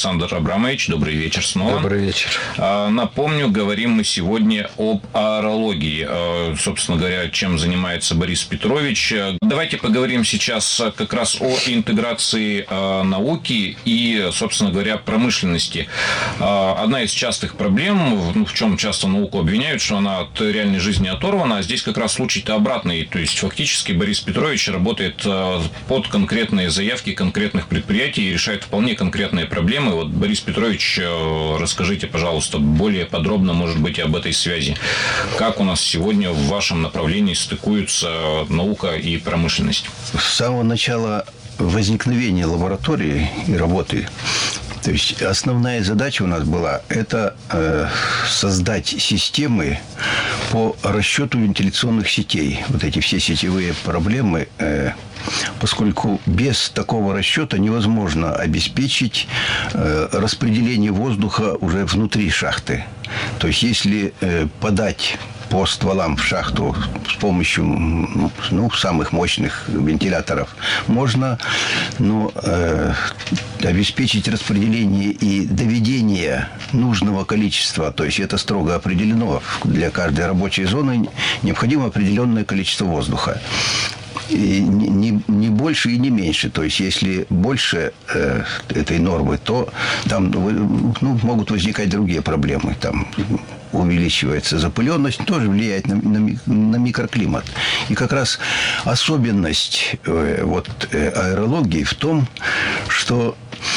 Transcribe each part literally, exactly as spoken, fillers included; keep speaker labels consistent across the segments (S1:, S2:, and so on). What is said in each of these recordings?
S1: Александр Абрамович, добрый вечер снова.
S2: Добрый вечер.
S1: Напомню, говорим мы сегодня об аэрологии. Собственно говоря, чем занимается Борис Петрович. Давайте поговорим сейчас как раз о интеграции науки и, собственно говоря, промышленности. Одна из частых проблем, в чем часто науку обвиняют, что она от реальной жизни оторвана, а здесь как раз случай-то обратный. То есть, фактически, Борис Петрович работает под конкретные заявки конкретных предприятий и решает вполне конкретные проблемы. Вот, Борис Петрович, расскажите, пожалуйста, более подробно, может быть, об этой связи. Как у нас сегодня в вашем направлении стыкуются наука и промышленность?
S2: С самого начала возникновения лаборатории и работы, то есть основная задача у нас была это э, создать системы по расчету вентиляционных сетей. Вот эти все сетевые проблемы, э, поскольку без такого расчета невозможно обеспечить э, распределение воздуха уже внутри шахты. То есть если э, подать по стволам в шахту с помощью ну, самых мощных вентиляторов можно, но э, обеспечить распределение и доведение нужного количества, то есть это строго определено, для каждой рабочей зоны необходимо определенное количество воздуха. И не, не больше и не меньше. То есть, если больше э, этой нормы, то там ну, могут возникать другие проблемы. Там увеличивается запыленность, тоже влияет на, на, на микроклимат. И как раз особенность э, вот, э, аэрологии в том, что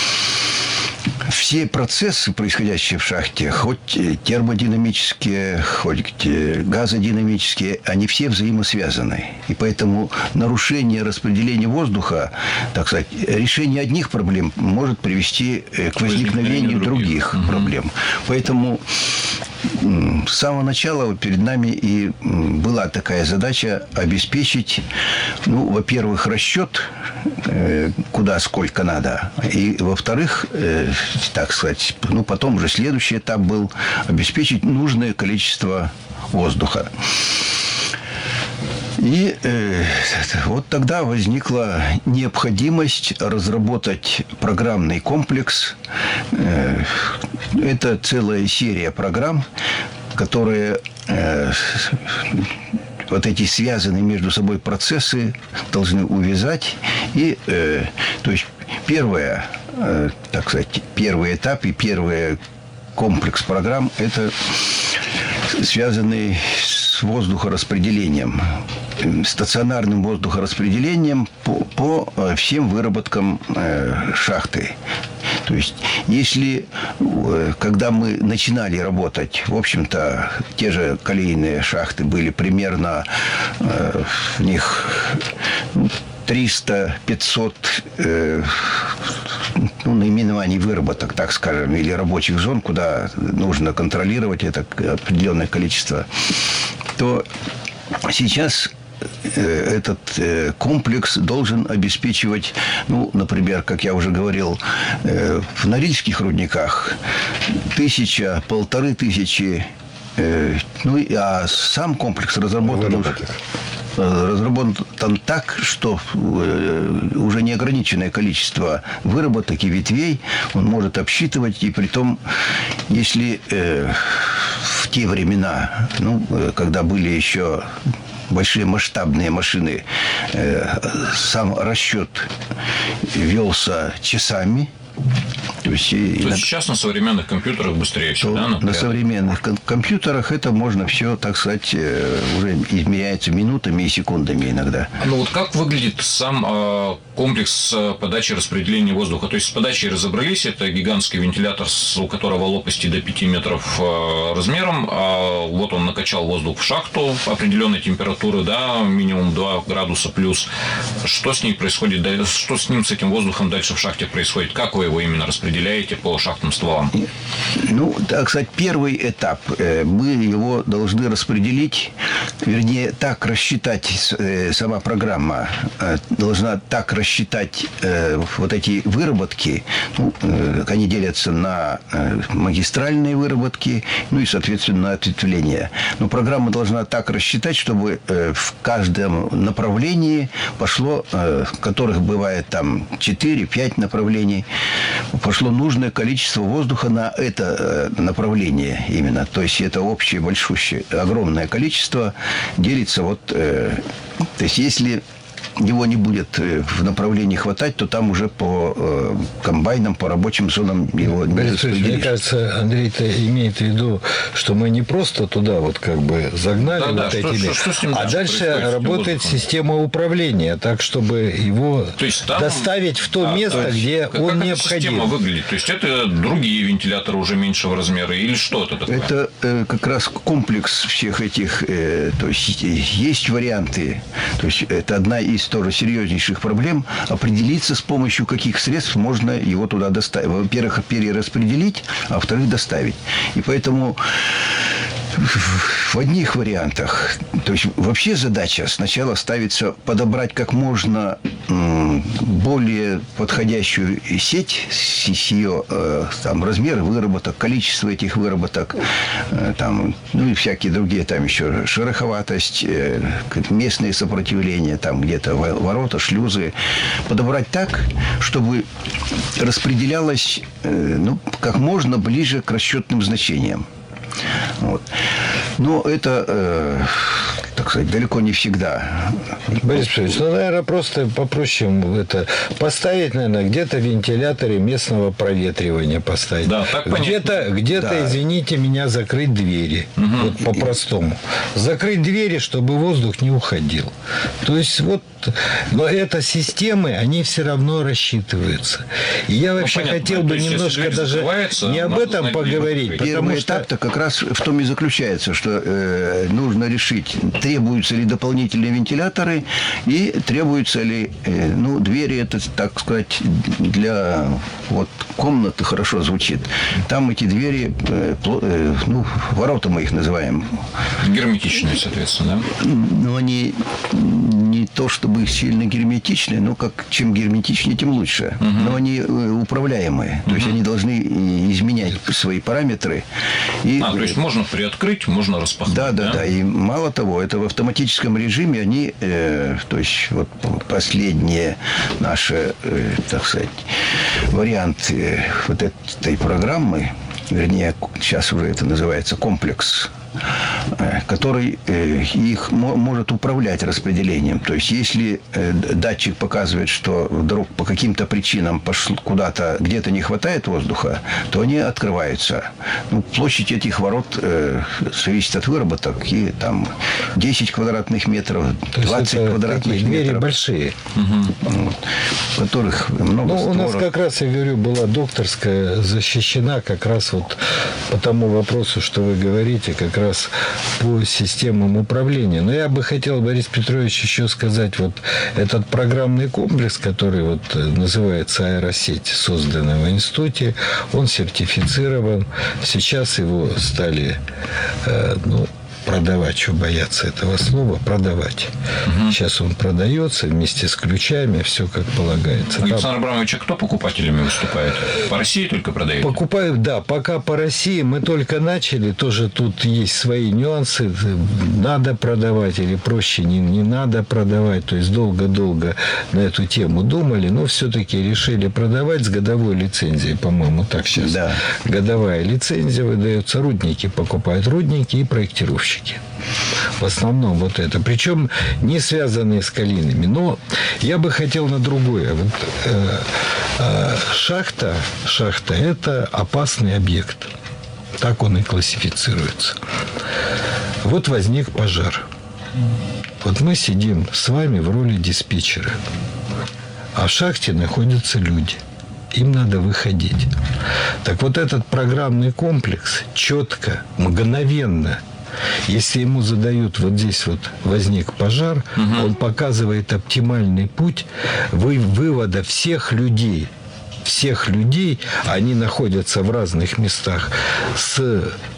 S2: все процессы, происходящие в шахте, хоть термодинамические, хоть газодинамические, они все взаимосвязаны. И поэтому нарушение распределения воздуха, так сказать, решение одних проблем может привести к возникновению других, других проблем. Поэтому с самого начала перед нами и была такая задача обеспечить, ну, во-первых, расчет, куда сколько надо, и, во-вторых, так сказать, ну, потом уже следующий этап был обеспечить нужное количество воздуха. И э, вот тогда возникла необходимость разработать программный комплекс. Э, это целая серия программ, которые э, вот эти связанные между собой процессы должны увязать. И, э, то есть, первое, э, так сказать, первый этап и первый комплекс программ – это связанный с воздухораспределением, стационарным воздухораспределением по, по всем выработкам э, шахты. То есть, если, когда мы начинали работать, в общем-то, те же колейные шахты были примерно, э, в них триста-пятьсот э, ну, наименований выработок, так скажем, или рабочих зон, куда нужно контролировать это определенное количество, то сейчас этот комплекс должен обеспечивать, ну, например, как я уже говорил, в Норильских рудниках тысяча, полторы тысячи, ну, а сам комплекс разработан уже, разработан так, что уже неограниченное количество выработок и ветвей он может обсчитывать, и притом, если в те времена, ну, когда были еще большие масштабные машины, сам расчет велся часами. То есть,
S1: То есть сейчас на современных компьютерах быстрее все, да? Например?
S2: На современных компьютерах это можно все, так сказать, уже измеряется минутами и секундами иногда.
S1: Ну вот как выглядит сам э, комплекс подачи и распределения воздуха? То есть с подачей разобрались, это гигантский вентилятор, у которого лопасти до пяти метров э, размером. А вот он накачал воздух в шахту определенной температуры, да, минимум два градуса плюс. Что с ней происходит? Что с ним, с этим воздухом дальше в шахте происходит? Как вы его именно распределяете по шахтным стволам?
S2: Ну, так сказать, первый этап. Мы его должны распределить, вернее, так рассчитать, сама программа должна так рассчитать вот эти выработки. Ну, они делятся на магистральные выработки, ну и, соответственно, на ответвления. Но программа должна так рассчитать, чтобы в каждом направлении пошло, которых бывает там четыре-пять направлений, пошло нужное количество воздуха на это направление именно. То есть это общее, большущее, огромное количество делится вот... То есть если... его не будет в направлении хватать, то там уже по э, комбайнам, по рабочим зонам его не распределишь.
S3: Мне кажется, Андрей-то имеет в виду, что мы не просто туда вот как бы загнали
S1: да,
S3: вот
S1: да,
S3: этими,
S1: что, что, что
S3: а дальше работает система управления, так, чтобы его
S1: то есть там,
S3: доставить в то
S1: да,
S3: место,
S1: то есть,
S3: где
S1: как,
S3: он
S1: как
S3: необходим.
S1: Система выглядит? То есть это другие вентиляторы уже меньшего размера или что это такое?
S2: Это э, как раз комплекс всех этих, э, то есть есть варианты, то есть это одна из тоже серьезнейших проблем, определиться, с помощью каких средств можно его туда доставить. Во-первых, перераспределить, а во-вторых, доставить. И поэтому в одних вариантах, то есть вообще задача сначала ставится подобрать как можно более подходящую сеть с ее там, размер выработок, количество этих выработок, там, ну и всякие другие, там еще шероховатость, местные сопротивления, там где-то ворота, шлюзы, подобрать так, чтобы распределялось ну, как можно ближе к расчетным значениям. Вот. Но это, э, так сказать, далеко не всегда.
S3: Борис Петрович, ну, наверное, просто попроще это поставить, наверное, где-то вентиляторы местного проветривания поставить.
S1: Да, так понятно.
S3: Где-то, где-то
S2: Да.
S3: извините меня, закрыть двери. Угу. Вот по-простому. Закрыть двери, чтобы воздух не уходил. То есть, вот, но это системы, они все равно рассчитываются. И я вообще
S1: ну,
S3: хотел бы
S1: есть,
S3: немножко даже не об этом поговорить. Потому
S2: Первый
S3: что...
S2: этап-то как раз в том и заключается, что э, нужно решить, требуются ли дополнительные вентиляторы и требуются ли, э, ну, двери, это, так сказать, для вот комнаты хорошо звучит. Там эти двери, э, э, ну, ворота мы их называем.
S1: Герметичные, соответственно, да?
S2: Но они не то чтобы сильно герметичные, но как чем герметичнее, тем лучше. Угу. Но они управляемые. То угу. есть они должны изменять свои параметры. И...
S1: А, то есть можно приоткрыть, можно распахнуть.
S2: Да, да,
S1: да.
S2: да. И мало того, это в автоматическом режиме они, э, то есть вот последние наши, э, так сказать, варианты вот этой программы, вернее, сейчас уже это называется комплекс, который их может управлять распределением. То есть, если датчик показывает, что вдруг по каким-то причинам пошло куда-то, где-то не хватает воздуха, то они открываются. Ну, площадь этих ворот э, зависит от выработок. И там десять квадратных метров, двадцать квадратных метров.
S3: Двери большие.
S2: Угу. В которых много
S3: Ну,
S2: створок.
S3: у нас как раз, я говорю, была докторская защищена как раз вот по тому вопросу, что вы говорите, как раз по системам управления. Но я бы хотел, Борис Петрович, еще сказать, вот этот программный комплекс, который вот называется «Аэросеть», созданный в институте, он сертифицирован. Сейчас его стали, э, ну, продавать, что бояться этого слова, продавать. Угу. Сейчас он продается вместе с ключами, все как полагается.
S1: Александр Абрамович, а кто покупателями выступает? По России только продаете?
S3: Покупают, да, пока по России. Мы только начали, тоже тут есть свои нюансы. Надо продавать или проще не, не надо продавать. То есть долго-долго на эту тему думали, но все-таки решили продавать с годовой лицензией, по-моему, так сейчас.
S2: Да.
S3: Годовая лицензия выдается, рудники покупают, рудники и проектировщики. В основном вот это. Причем не связанные с калийными. Но я бы хотел на другое. Вот, э, э, шахта, шахта – это опасный объект. Так он и классифицируется. Вот возник пожар. Вот мы сидим с вами в роли диспетчера. А в шахте находятся люди. Им надо выходить. Так вот этот программный комплекс четко, мгновенно, если ему задают вот здесь вот возник пожар, угу. он показывает оптимальный путь вы, вывода всех людей. Всех людей, они находятся в разных местах, с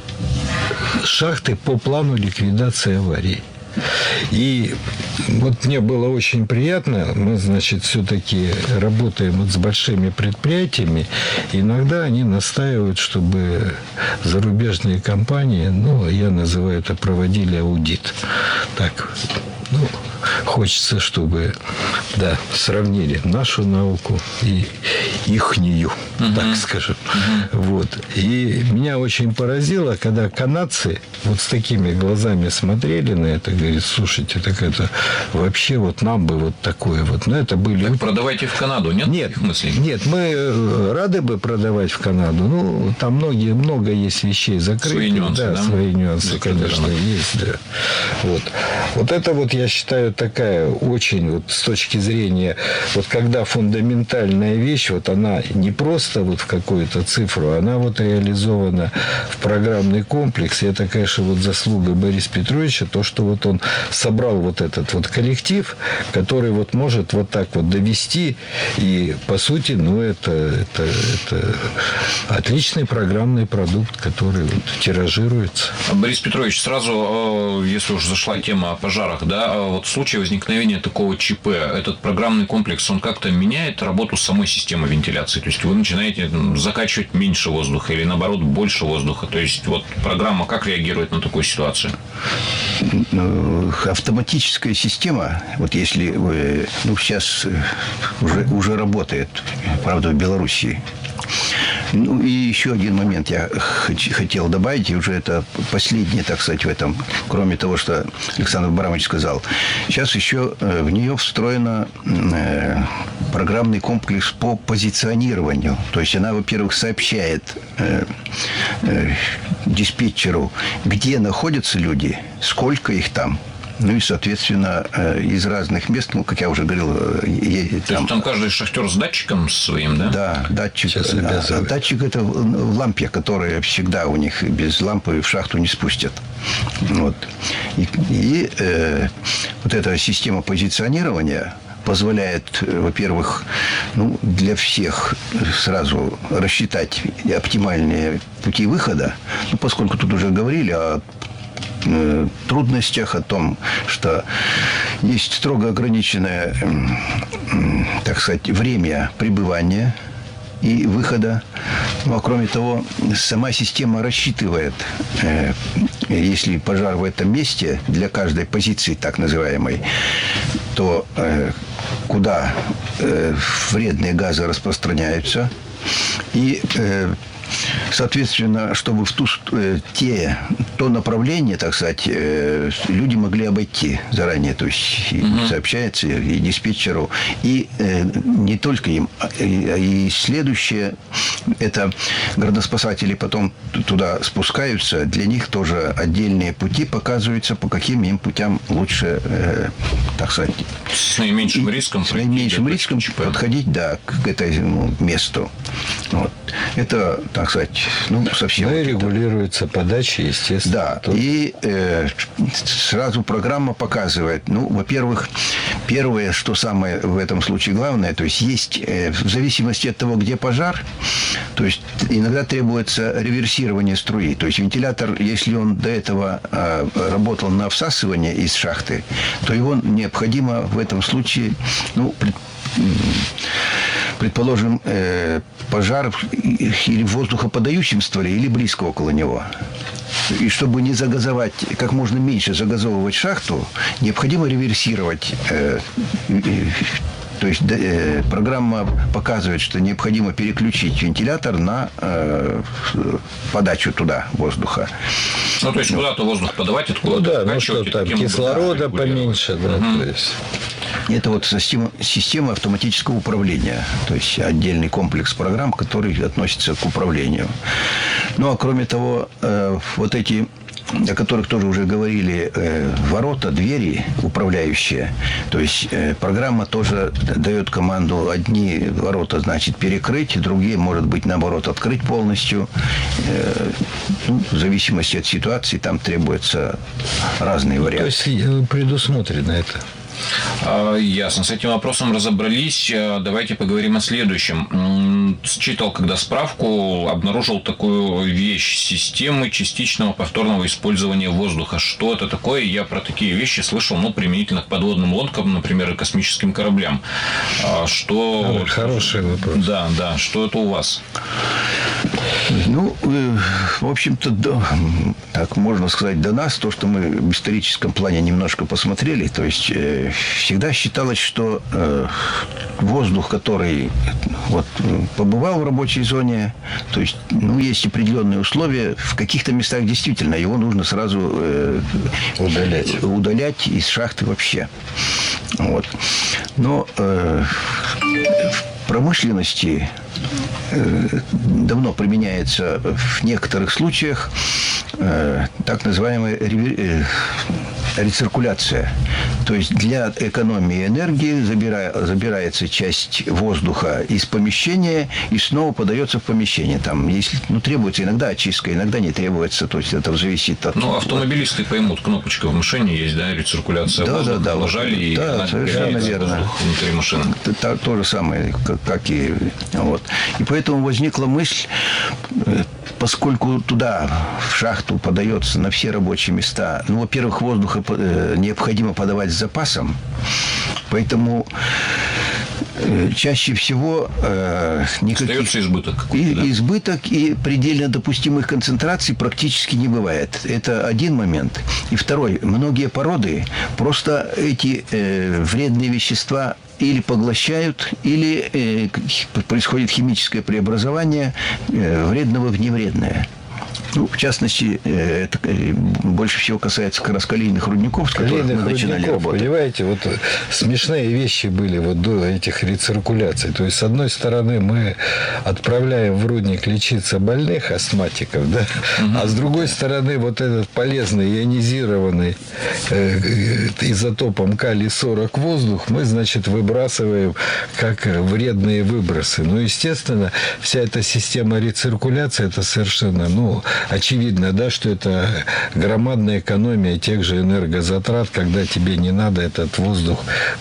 S3: шахты по плану ликвидации аварии. И вот мне было очень приятно, мы, значит, все-таки работаем вот с большими предприятиями, иногда они настаивают, чтобы зарубежные компании, ну, я называю это, проводили аудит. Так, ну, хочется, чтобы, да, сравнили нашу науку и ихнюю, угу. так скажем. Угу. Вот. И меня очень поразило, когда канадцы вот с такими глазами смотрели на это, говорит, слушайте, так это вообще вот нам бы вот такое вот. Но это были...
S1: Так продавайте в Канаду, нет?
S3: Нет,
S1: мыслей?
S3: Нет, мы рады бы продавать в Канаду. Ну, там многие, много есть вещей закрытых.
S1: Свои нюансы,
S3: да,
S1: да?
S3: свои нюансы,
S1: Закрытый
S3: конечно,
S1: рынок.
S3: есть, да. Вот. Вот это вот, я считаю, такая очень, вот с точки зрения, вот когда фундаментальная вещь, вот она не просто вот в какую-то цифру, она вот реализована в программный комплекс. И это, конечно, вот заслуга Бориса Петровича, то, что вот он собрал вот этот вот коллектив, который вот может вот так вот довести. И, по сути, ну, это, это, это отличный программный продукт, который вот тиражируется.
S1: Борис Петрович, сразу, если уж зашла тема о пожарах, да, вот в случае возникновения такого ЧП, этот программный комплекс, он как-то меняет работу самой системы вентиляции? То есть вы начинаете закачивать меньше воздуха или, наоборот, больше воздуха? То есть вот программа как реагирует на такую ситуацию?
S2: Автоматическая система, вот если вы, ну, сейчас уже, уже работает, правда, в Белоруссии. Ну, и еще один момент я хотел добавить, и уже это последнее, так сказать, в этом, кроме того, что Александр Абрамович сказал. Сейчас еще в нее встроен программный комплекс по позиционированию. То есть она, во-первых, сообщает диспетчеру, где находятся люди, сколько их там. Ну и, соответственно, из разных мест, ну, как я уже говорил... Там,
S1: То есть там каждый шахтер с датчиком своим, да?
S2: Да, датчик. А, датчик – это в лампе, которая всегда у них без лампы в шахту не спустят. Вот. И, и э, вот эта система позиционирования позволяет, во-первых, ну, для всех сразу рассчитать оптимальные пути выхода, ну, поскольку тут уже говорили о трудностях, о том, что есть строго ограниченное, так сказать, время пребывания и выхода. Ну, а кроме того, сама система рассчитывает, если пожар в этом месте, для каждой позиции, так называемой, то куда вредные газы распространяются. И соответственно, чтобы в ту, те, то направление, так сказать, люди могли обойти заранее. То есть угу. сообщается и диспетчеру, и не только им, и следующее, это горноспасатели потом туда спускаются, для них тоже отдельные пути показываются, по каким им путям лучше, так сказать...
S1: С наименьшим риском.
S2: С наименьшим риском подходить, да, к этому месту. Вот. Это, так сказать, ну, совсем...
S3: Ну, и регулируется подача, естественно.
S2: Да,
S3: Тут...
S2: и э, сразу программа показывает, ну, во-первых, первое, что самое в этом случае главное, то есть есть, э, в зависимости от того, где пожар, то есть иногда требуется реверсирование струи. То есть вентилятор, если он до этого э, работал на всасывание из шахты, то его необходимо в этом случае, ну, пред, предположим, э, пожар или в воздухоподающем стволе, или близко около него. И чтобы не загазовать, как можно меньше загазовывать шахту, необходимо реверсировать. Э, э, то есть э, программа показывает, что необходимо переключить вентилятор на э, подачу туда воздуха.
S1: Ну, то есть куда-то воздух подавать, откуда-то
S3: ну, да, ну, что там, кислорода поменьше, да, угу. то есть...
S2: Это вот система, система автоматического управления, то есть отдельный комплекс программ, который относится к управлению. Ну, а кроме того, э, вот эти, о которых тоже уже говорили, э, ворота, двери управляющие, то есть э, программа тоже дает команду одни ворота, значит, перекрыть, другие, может быть, наоборот, открыть полностью. Э, ну, в зависимости от ситуации там требуются разные варианты.
S3: То есть предусмотрено это?
S1: Ясно. С этим вопросом разобрались. Давайте поговорим о следующем. Читал, когда справку, обнаружил такую вещь: системы частичного повторного использования воздуха. Что это такое? Я про такие вещи слышал, ну, применительно к подводным лодкам, например, и космическим кораблям. Что...
S3: Хороший вопрос.
S1: Да, да. Что это у вас?
S2: Ну, э, в общем-то, до, так можно сказать, до нас, то, что мы в историческом плане немножко посмотрели, то есть э, всегда считалось, что э, воздух, который вот, побывал в рабочей зоне, то есть, ну, есть определенные условия, в каких-то местах действительно его нужно сразу э, удалять. удалять из шахты вообще. Вот. Но э, в промышленности э, давно применяется в некоторых случаях э, так называемая ревер... э, рециркуляция. То есть для экономии энергии забира... забирается часть воздуха из помещения и снова подается в помещение. Там, если, ну, требуется иногда очистка, иногда не требуется. То есть это зависит от...
S1: Ну, автомобилисты поймут, кнопочка в машине есть, да, рециркуляция
S2: да,
S1: воздуха.
S2: Да, да,
S1: нажали,
S2: да.
S1: и
S2: Да,
S1: она
S2: совершенно верно.
S1: Внутри машины.
S2: То, то же самое, как, как и... Вот. И поэтому возникла мысль, поскольку туда, в шахту, подается на все рабочие места, ну, во-первых, воздуха необходимо подавать с запасом, поэтому чаще всего э, никаких...
S1: Остается избыток.
S2: И,
S1: да?
S2: Избыток и предельно допустимых концентраций практически не бывает. Это один момент. И второй. Многие породы просто эти э, вредные вещества или поглощают, или э, происходит химическое преобразование э, вредного в невредное. Ну, в частности, это больше всего касается как раз калийных рудников, с которых мы начинали работать.
S3: Понимаете, вот смешные вещи были вот до этих рециркуляций. То есть, с одной стороны, мы отправляем в рудник лечиться больных астматиков, да, угу. А с другой стороны, вот этот полезный ионизированный э, изотопом калий сорок воздух мы, значит, выбрасываем как вредные выбросы. Ну, естественно, вся эта система рециркуляции, это совершенно, ну, очевидно, да, что это громадная экономия тех же энергозатрат, когда тебе не надо этот воздух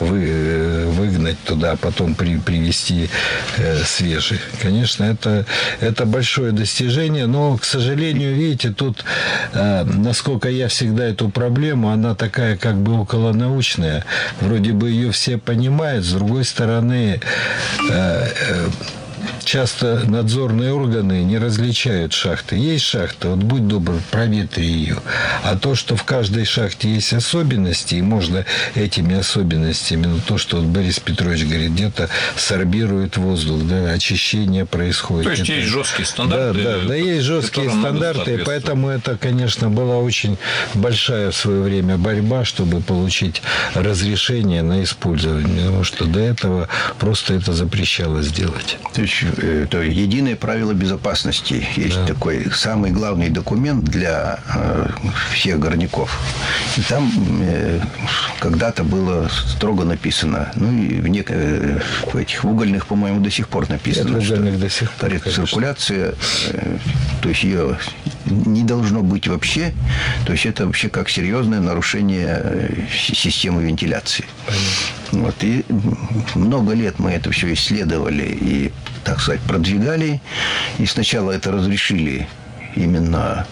S3: вы, выгнать туда, а потом при, привезти э, свежий. Конечно, это, это большое достижение, но, к сожалению, видите, тут, э, насколько я всегда эту проблему, она такая как бы околонаучная. Вроде бы ее все понимают, с другой стороны... Э, э, Часто надзорные органы не различают шахты. Есть шахта, вот будь добр, проветри ее. А то, что в каждой шахте есть особенности, и можно этими особенностями, ну, то, что вот Борис Петрович говорит, где-то сорбирует воздух, да, очищение происходит.
S1: То есть,
S3: это...
S1: есть жесткие стандарты.
S3: Да, да, да, есть жесткие стандарты, и поэтому это, конечно, была очень большая в свое время борьба, чтобы получить разрешение на использование, потому что до этого просто это запрещалось делать.
S2: То есть это единое правило безопасности. Есть да. такой самый главный документ для э, всех горняков. И там э, когда-то было строго написано, ну и в, нек- э, в этих в угольных, по-моему, до сих пор написано,
S3: что до сих пор,
S2: рециркуляция, э, то есть ее не должно быть вообще. То есть это вообще как серьезное нарушение системы вентиляции. Понятно. Вот. И много лет мы это все исследовали и, так сказать, продвигали. И сначала это разрешили именно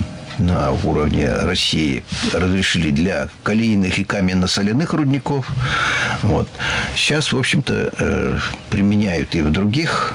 S2: на уровне России, разрешили для калийных и каменно-соляных рудников. Вот. Сейчас, в общем-то, применяют и в других,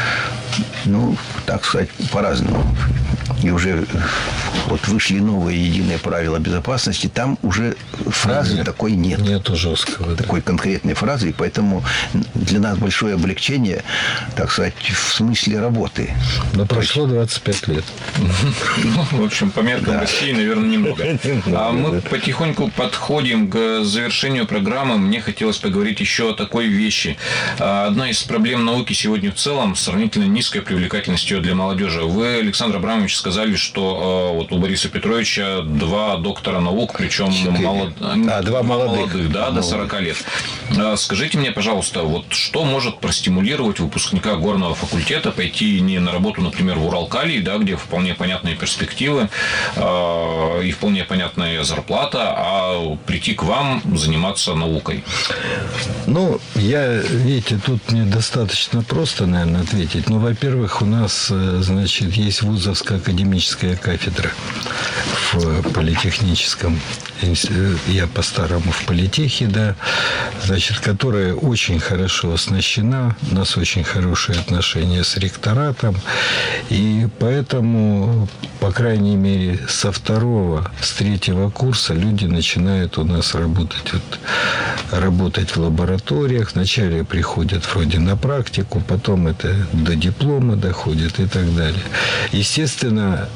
S2: ну, так сказать, по-разному. И уже вот вышли новые единые правила безопасности, там уже фразы нет, такой нет.
S3: Нету жесткого.
S2: Такой да. конкретной фразы, и поэтому для нас большое облегчение, так сказать, в смысле работы.
S3: Но прошло двадцать пять лет.
S1: В общем, по меркам России, наверное, немного. А мы потихоньку подходим к завершению программы. Мне хотелось поговорить еще о такой вещи. Одна из проблем науки сегодня в целом сравнительно низкая привлекательность ее для молодежи. Вы, Александр Абрамович, сказали, что вот у Бориса Петровича два доктора наук, причем молод...
S2: а, два молодых,
S1: молодых да, до сорока лет. Скажите мне, пожалуйста, вот что может простимулировать выпускника горного факультета пойти не на работу, например, в Уралкалий, да, где вполне понятные перспективы э, и вполне понятная зарплата, а прийти к вам заниматься наукой?
S3: Ну, я, видите, тут мне достаточно просто, наверное, ответить. Ну, во-первых, у нас, значит, есть вузовская академическая кафедра. в политехническом, я по-старому в политехе, да, значит, которая очень хорошо оснащена, у нас очень хорошие отношения с ректоратом, и поэтому, по крайней мере, со второго, с третьего курса люди начинают у нас работать, вот, работать в лабораториях, вначале приходят вроде на практику, потом это до диплома доходит и так далее. Естественно,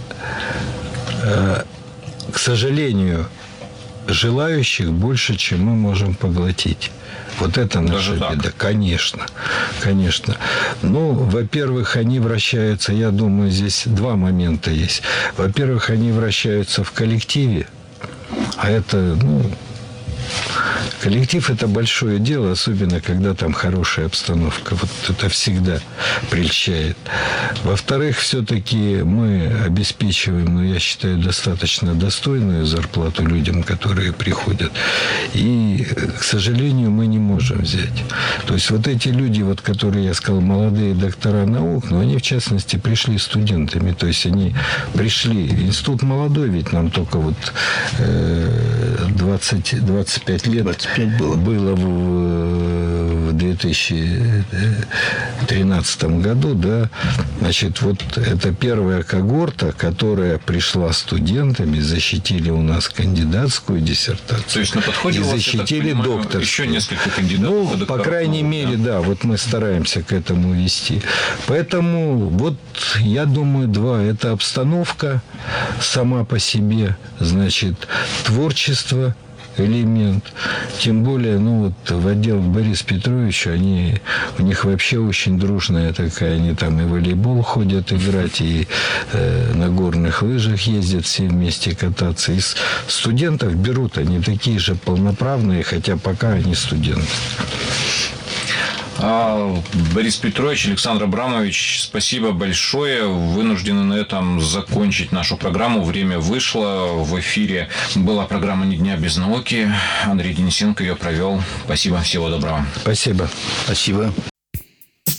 S3: к сожалению, желающих больше, чем мы можем поглотить. Вот это наша
S1: Даже
S3: беда.
S1: так?
S3: Конечно. Конечно. Ну, во-первых, они вращаются, я думаю, здесь два момента есть. Во-первых, они вращаются в коллективе, а это, ну, коллектив – это большое дело, особенно когда там хорошая обстановка. Вот это всегда прельщает. Во-вторых, все-таки мы обеспечиваем, ну, я считаю, достаточно достойную зарплату людям, которые приходят. И, к сожалению, мы не можем взять. То есть вот эти люди, вот, которые, я сказал, молодые доктора наук, но они, в частности, пришли студентами. То есть они пришли. Институт молодой, ведь нам только вот двадцать двадцать пять лет
S2: двадцать пять было.
S3: было в, в две тысячи тринадцатом году, да. Значит, вот это первая когорта, которая пришла студентами, защитили у нас кандидатскую диссертацию.
S1: То есть на подходе
S3: и
S1: у вас,
S3: защитили
S1: я так понимаю,
S3: докторскую.
S1: еще несколько кандидатов.
S3: Ну,
S1: по
S3: по
S1: докторатуру,
S3: крайней мере, да, вот мы стараемся к этому вести. Поэтому вот я думаю, два. Это обстановка сама по себе, значит, творчество, элемент. Тем более, ну вот в отдел к Борису Петровичу, они, у них вообще очень дружная такая, они там и в волейбол ходят играть, и э, на горных лыжах ездят все вместе кататься. Из студентов берут, они такие же полноправные, хотя пока они студенты.
S1: Борис Петрович, Александр Абрамович, спасибо большое. Вынуждены на этом закончить нашу программу. Время вышло. В эфире была программа «Ни дня без науки». Андрей Денисенко ее провел. Спасибо. Всего доброго.
S3: Спасибо.
S2: Спасибо.